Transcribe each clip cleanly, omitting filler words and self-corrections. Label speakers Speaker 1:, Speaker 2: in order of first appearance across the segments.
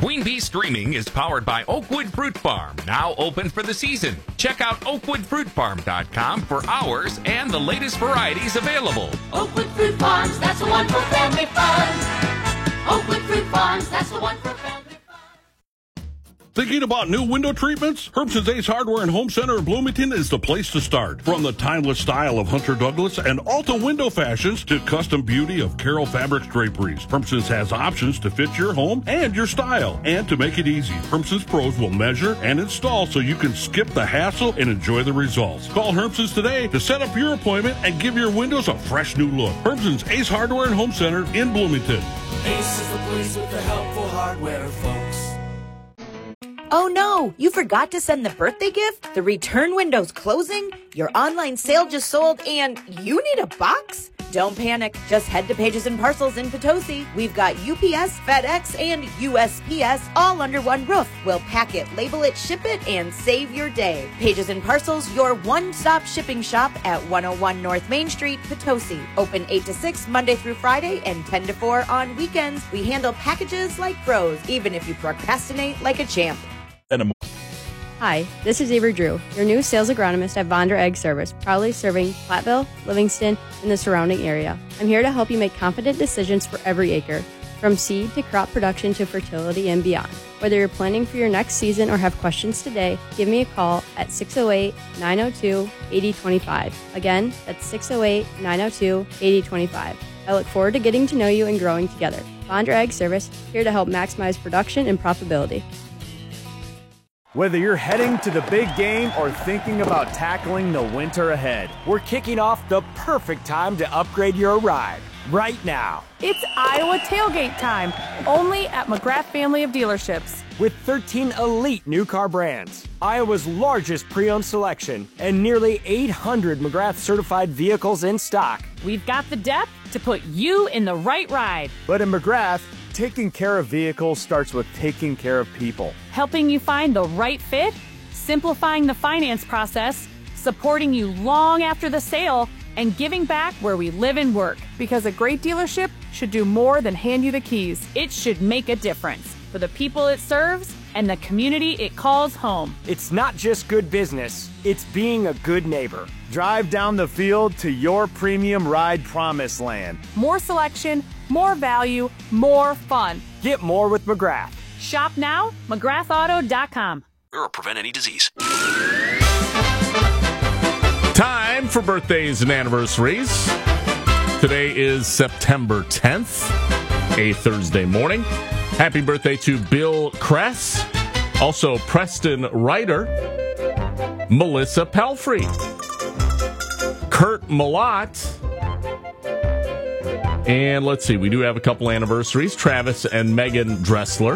Speaker 1: Queen Bee Streaming is powered by Oakwood Fruit Farm, now open for the season. Check out oakwoodfruitfarm.com for hours and the latest varieties available.
Speaker 2: Oakwood Fruit Farms, that's the one for family fun. Oakwood Fruit Farms, that's the one for family fun.
Speaker 3: Thinking about new window treatments? Hermson's Ace Hardware and Home Center in Bloomington is the place to start. From the timeless style of Hunter Douglas and Alta window fashions to custom beauty of Carroll Fabrics draperies, Hermson's has options to fit your home and your style. And to make it easy, Hermson's pros will measure and install so you can skip the hassle and enjoy the results. Call Hermson's today to set up your appointment and give your windows a fresh new look. Hermson's Ace Hardware and Home Center in Bloomington.
Speaker 4: Ace is the place with the helpful hardware, folks.
Speaker 5: Oh no, you forgot to send the birthday gift? The return window's closing? Your online sale just sold and you need a box? Don't panic. Just head to Pages and Parcels in Potosi. We've got UPS, FedEx, and USPS all under one roof. We'll pack it, label it, ship it, and save your day. Pages and Parcels, your one-stop shipping shop at 101 North Main Street, Potosi. Open 8 to 6 Monday through Friday and 10 to 4 on weekends. We handle packages like pros, even if you procrastinate like a champ.
Speaker 6: Hi, this is Avery Drew, your new sales agronomist at Vondra Ag Service, proudly serving Platteville, Livingston, and the surrounding area. I'm here to help you make confident decisions for every acre, from seed to crop production to fertility and beyond. Whether you're planning for your next season or have questions today, give me a call at 608-902-8025. Again, that's 608-902-8025. I look forward to getting to know you and growing together. Vondra Ag Service, here to help maximize production and profitability.
Speaker 7: Whether you're heading to the big game or thinking about tackling the winter ahead,
Speaker 4: We're kicking off the perfect time to upgrade your ride right now.
Speaker 8: It's Iowa tailgate time, only at McGrath Family of Dealerships.
Speaker 4: With 13 elite new car brands, Iowa's largest pre-owned selection, and nearly 800 McGrath certified vehicles in stock.
Speaker 8: We've got the depth to put you in the right ride,
Speaker 7: but in McGrath, taking care of vehicles starts with taking care of people.
Speaker 8: helping you find the right fit, simplifying the finance process, supporting you long after the sale, and giving back where we live and work.
Speaker 9: Because a great dealership should do more than hand you the keys.
Speaker 8: It should make a difference for the people it serves and the community it calls home.
Speaker 4: It's not just good business, it's being a good neighbor.
Speaker 7: Drive down the field to your premium ride promised land.
Speaker 9: More selection, more value, more fun.
Speaker 4: Get more with McGrath.
Speaker 8: Shop now, McGrathAuto.com.
Speaker 10: Or prevent any disease.
Speaker 11: Time for birthdays and anniversaries. Today is September 10th, a Thursday morning. Happy birthday to Bill Kress. Also, Preston Ryder, Melissa Pelfrey, Kurt Malott, and let's see, we do have a couple anniversaries. Travis and Megan Dressler.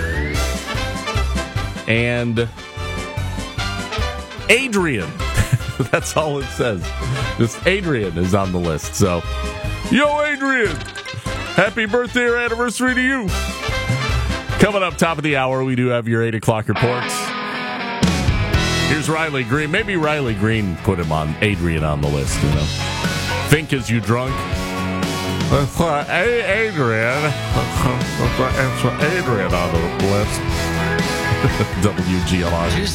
Speaker 11: And Adrian. That's all it says. Just Adrian is on the list. So, yo, Adrian! Happy birthday or anniversary to you. Coming up top of the hour, we do have your 8 o'clock reports. Here's Riley Green. Maybe Riley Green put him on Adrian on the list, you know. Think Is You Drunk? Adrian. It's Adrian on the list. WGLR.